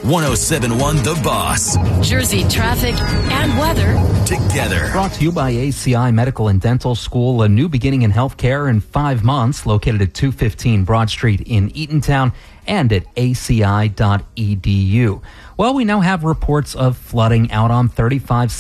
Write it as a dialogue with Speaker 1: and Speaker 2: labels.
Speaker 1: 1071 The Boss.
Speaker 2: Jersey traffic and weather
Speaker 1: Together.
Speaker 3: Brought to you by ACI Medical and Dental School, a new beginning in healthcare in 5 months, located at 215 Broad Street in Eatontown and at aci.edu. Well, we now have reports of flooding out on 35